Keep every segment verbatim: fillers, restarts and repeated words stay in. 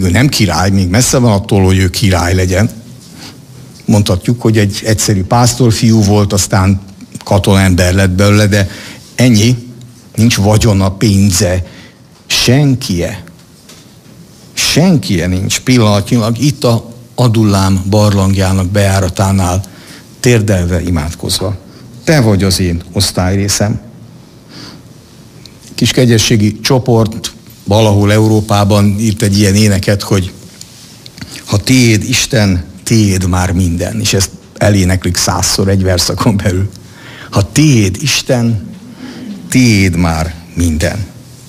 végül nem király, még messze van attól, hogy ő király legyen. Mondhatjuk, hogy egy egyszerű pásztorfiú volt, aztán katonember lett belőle, de ennyi, nincs vagyona, pénze, senkie. Senkie nincs pillanatnyilag itt a Adullám barlangjának bejáratánál térdelve, imádkozva. Te vagy az én osztályrészem. Kis kegyességi csoport valahol Európában írt egy ilyen éneket, hogy ha tiéd Isten, tiéd már minden. És ezt eléneklik százszor egy verszakon belül. Ha tiéd Isten, tiéd már minden.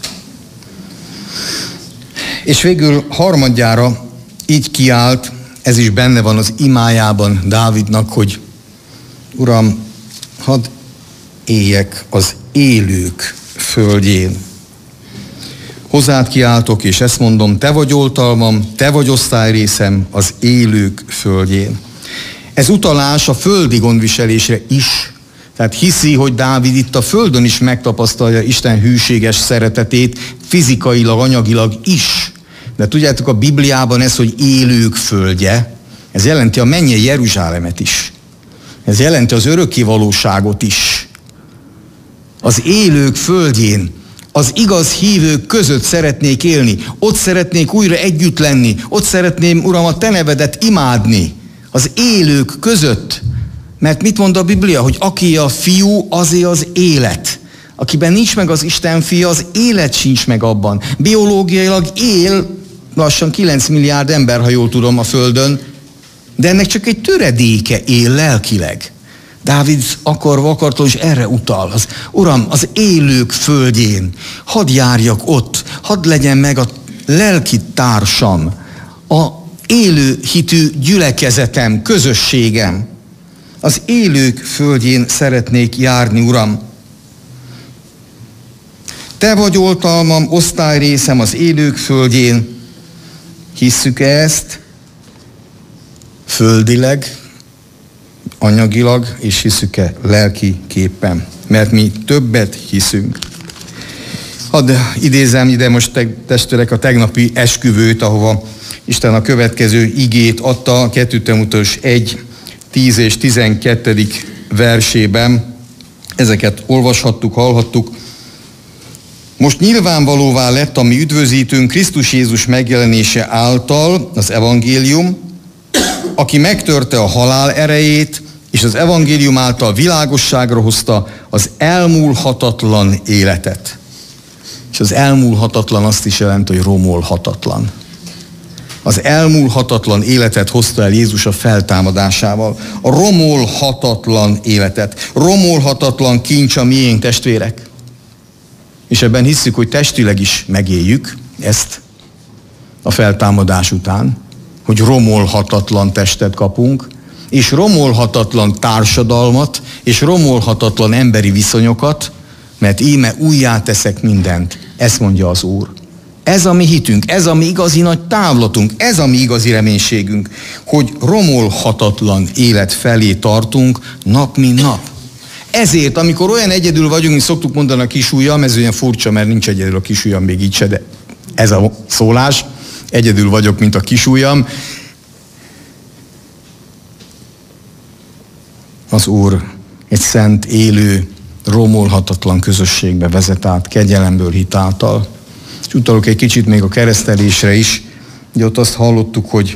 És végül harmadjára így kiált, ez is benne van az imájában Dávidnak, hogy Uram, hadd éljek az élők földjén. Hozzád kiáltok, és ezt mondom, te vagy oltalmam, te vagy osztályrészem az élők földjén. Ez utalás a földi gondviselésre is. Tehát hiszi, hogy Dávid itt a földön is megtapasztalja Isten hűséges szeretetét, fizikailag, anyagilag is. De tudjátok, a Bibliában ez, hogy élők földje, ez jelenti a mennyei Jeruzsálemet is. Ez jelenti az örökké valóságot is. Az élők földjén, az igaz hívők között szeretnék élni. Ott szeretnék újra együtt lenni. Ott szeretném, Uram, a te nevedet imádni. Az élők között. Mert mit mond a Biblia? Hogy aki a fiú, azé az élet. Akiben nincs meg az Isten fia, az élet sincs meg abban. Biológiailag él lassan kilenc milliárd ember, ha jól tudom, a Földön, de ennek csak egy töredéke él lelkileg. Dávid akarva akartól is erre utal. Az, Uram, az élők földjén, hadd járjak ott, hadd legyen meg a lelki társam, a élő hitű gyülekezetem, közösségem. Az élők földjén szeretnék járni, Uram. Te vagy oltalmam, osztályrészem az élők földjén. Hisszük ezt földileg, anyagilag, és hiszük-e lelki képpen? Mert mi többet hiszünk. Hadd idézem ide most te, testvérek a tegnapi esküvőt, ahova Isten a következő igét adta, a kettő Timóteus egy, tíz és tizenkettedik versében. Ezeket olvashattuk, hallhattuk. Most nyilvánvalóvá lett a mi üdvözítőnk Krisztus Jézus megjelenése által, az evangélium, aki megtörte a halál erejét, és az evangélium által világosságra hozta az elmúlhatatlan életet. És az elmúlhatatlan azt is jelenti, hogy romolhatatlan. Az elmúlhatatlan életet hozta el Jézus a feltámadásával. A romolhatatlan életet. Romolhatatlan kincs a miénk, testvérek. És ebben hisszük, hogy testileg is megéljük ezt a feltámadás után, hogy romolhatatlan testet kapunk, és romolhatatlan társadalmat, és romolhatatlan emberi viszonyokat, mert íme újjá teszek mindent. Ezt mondja az Úr. Ez a mi hitünk, ez a mi igazi nagy távlatunk, ez a mi igazi reménységünk, hogy romolhatatlan élet felé tartunk nap mint nap. Ezért, amikor olyan egyedül vagyunk, mint szoktuk mondani a kisujjam, ez olyan furcsa, mert nincs egyedül a kisujjam még így se, de ez a szólás, egyedül vagyok, mint a kisujjam. Az Úr egy szent, élő, romolhatatlan közösségbe vezet át, kegyelemből, hit által. És utalok egy kicsit még a keresztelésre is, ugye ott azt hallottuk, hogy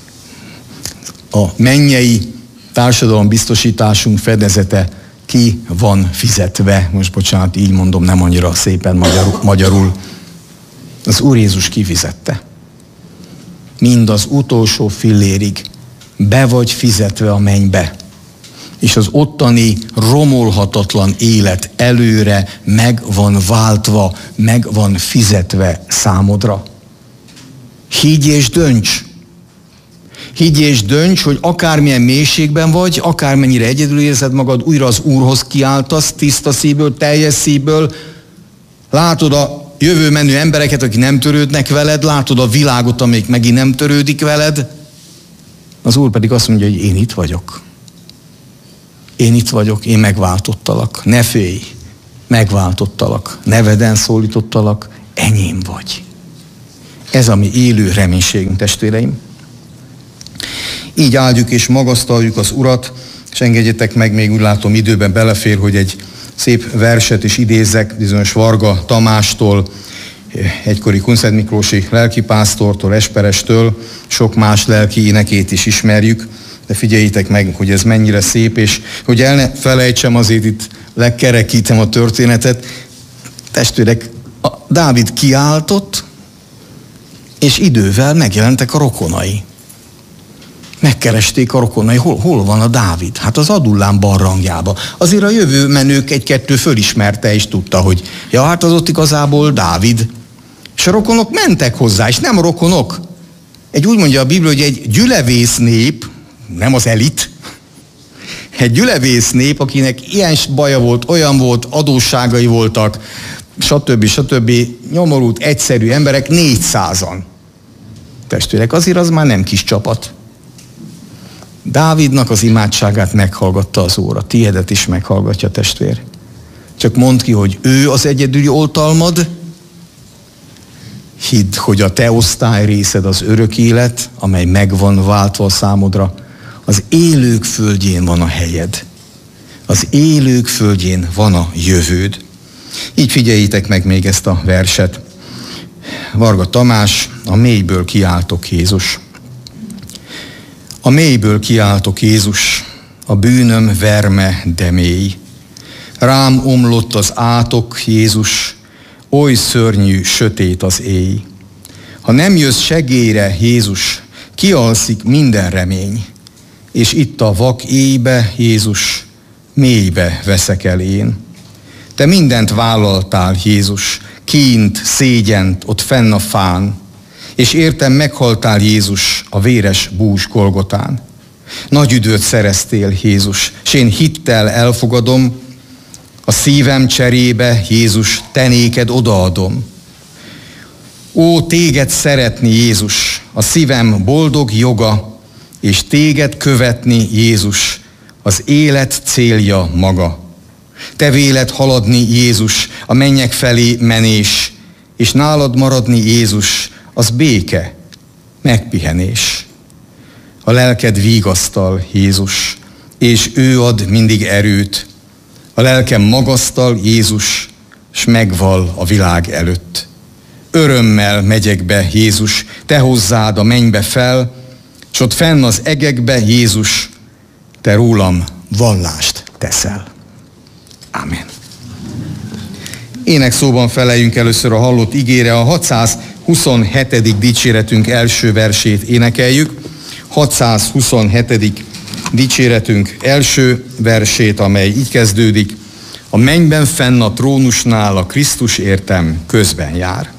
a mennyei társadalombiztosításunk fedezete ki van fizetve. Most bocsánat, így mondom, nem annyira szépen magyarul. magyarul. Az Úr Jézus kifizette. Mind az utolsó fillérig be vagy fizetve a mennybe. És az ottani romolhatatlan élet előre meg van váltva, meg van fizetve számodra. Higgy és dönts! Higgy és dönts, hogy akármilyen mélységben vagy, akármennyire egyedül érzed magad, újra az Úrhoz kiáltasz, tiszta szívből, teljes szívből, látod a jövő menő embereket, akik nem törődnek veled, látod a világot, amelyik megint nem törődik veled, az Úr pedig azt mondja, hogy én itt vagyok. Én itt vagyok, én megváltottalak. Ne félj, megváltottalak. Neveden szólítottalak, enyém vagy. Ez a mi élő reménységünk, testvéreim. Így áldjuk és magasztaljuk az Urat, és engedjetek meg, még úgy látom időben belefér, hogy egy szép verset is idézzek bizonyos Varga Tamástól, egykori Kunszent Miklósi lelkipásztortól, Esperestől, sok más lelki énekét is ismerjük, de figyeljétek meg, hogy ez mennyire szép, és hogy el ne felejtsem, azért itt lekerekítem a történetet. Testvérek, a Dávid kiáltott, és idővel megjelentek a rokonai. Megkeresték a rokonai, hol, hol van a Dávid? Hát az Adullám barlangjában. Azért a jövő menők egy-kettő fölismerte és tudta, hogy ja, hát az ott igazából Dávid. És a rokonok mentek hozzá, és nem a rokonok. Egy úgy mondja a Biblia, hogy egy gyülevész nép, nem az elit, egy gyülevész nép, akinek ilyen baja volt, olyan volt, adósságai voltak, stb. stb. Nyomorult, egyszerű emberek, négyszázan. Testvérek, azért az már nem kis csapat. Dávidnak az imádságát meghallgatta az Óra, tiédet is meghallgatja, testvér. Csak mondd ki, hogy ő az egyedüli oltalmad, hidd, hogy a te osztály részed az örök élet, amely meg van váltva a számodra. Az élők földjén van a helyed. Az élők földjén van a jövőd. Így figyeljétek meg még ezt a verset. Varga Tamás, a mélyből kiáltok Jézus. A mélyből kiáltok Jézus, a bűnöm verme, de mély. Rám omlott az átok, Jézus, oly szörnyű, sötét az éj. Ha nem jössz segélyre, Jézus, kialszik minden remény. És itt a vak éjbe, Jézus, mélybe veszek el én. Te mindent vállaltál, Jézus, kínt, szégyent, ott fenn a fán, és értem meghaltál, Jézus, a véres búzs Golgotán. Nagy üdvöt szereztél, Jézus, s én hittel elfogadom, a szívem cserébe, Jézus, te néked odaadom. Ó, téged szeretni, Jézus, a szívem boldog joga, és téged követni, Jézus, az élet célja maga. Te véled haladni, Jézus, a mennyek felé menés, és nálad maradni, Jézus, az béke, megpihenés. A lelked vigasztal, Jézus, és ő ad mindig erőt. A lelkem magasztal, Jézus, s megval a világ előtt. Örömmel megyek be, Jézus, te hozzád a mennybe fel, s ott fenn az egekbe, Jézus, te rólam vallást teszel. Ámen. Énekszóban feleljünk először a hallott igére, a hatszázhuszonhetedik dicséretünk első versét énekeljük. hatszázhuszonhetedik dicséretünk első versét, amely így kezdődik. A mennyben fenn a trónusnál a Krisztus értem közben jár.